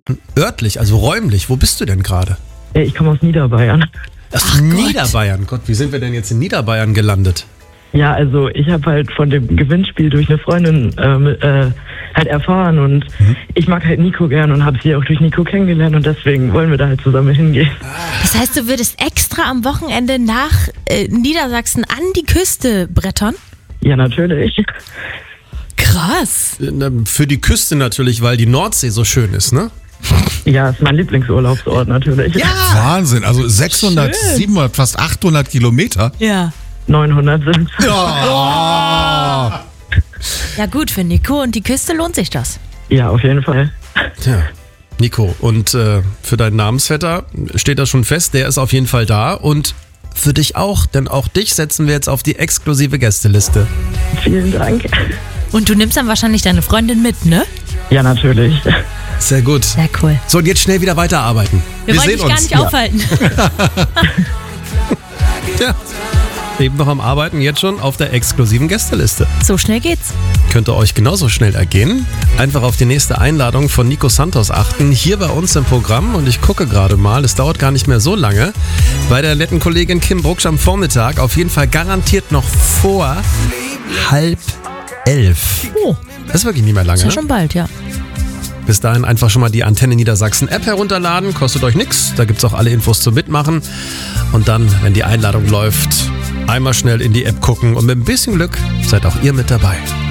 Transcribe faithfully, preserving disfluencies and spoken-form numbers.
Örtlich, also räumlich, wo bist du denn gerade? Äh, Ich komme aus Niederbayern. Aus Ach Gott. Niederbayern. Gott, wie sind wir denn jetzt in Niederbayern gelandet? Ja, also ich habe halt von dem Gewinnspiel durch eine Freundin ähm, äh, halt erfahren und Mhm. ich mag halt Nico gern und habe sie auch durch Nico kennengelernt und deswegen wollen wir da halt zusammen hingehen. Das heißt, du würdest extra am Wochenende nach äh, Niedersachsen an die Küste brettern? Ja, natürlich. Krass. Für die Küste natürlich, weil die Nordsee so schön ist, ne? Ja, ist mein Lieblingsurlaubsort natürlich. Wahnsinn, also sechshundert, siebenhundert, fast achthundert Kilometer. Ja. neunhundert sind Ja. Ja gut, für Nico und die Küste lohnt sich das. Ja, auf jeden Fall. Tja. Nico, und äh, für deinen Namensvetter steht das schon fest, der ist auf jeden Fall da und für dich auch, denn auch dich setzen wir jetzt auf die exklusive Gästeliste. Vielen Dank. Und du nimmst dann wahrscheinlich deine Freundin mit, ne? Ja, natürlich. Sehr gut. Sehr cool. So, und jetzt schnell wieder weiterarbeiten. Wir, Wir wollen sehen dich gar uns. nicht aufhalten. Ja. Eben noch am Arbeiten, jetzt schon auf der exklusiven Gästeliste. So schnell geht's. Könnte euch genauso schnell ergehen. Einfach auf die nächste Einladung von Nico Santos achten, hier bei uns im Programm. Und ich gucke gerade mal, es dauert gar nicht mehr so lange. Bei der netten Kollegin Kim Brucksch am Vormittag, auf jeden Fall garantiert noch vor halb elf. Oh, Das ist wirklich nicht mehr lange. ist ja Ne? schon bald, ja. Bis dahin einfach schon mal die Antenne Niedersachsen App herunterladen, kostet euch nichts. Da gibt es auch alle Infos zum Mitmachen. Und dann, wenn die Einladung läuft, einmal schnell in die App gucken und mit ein bisschen Glück seid auch ihr mit dabei.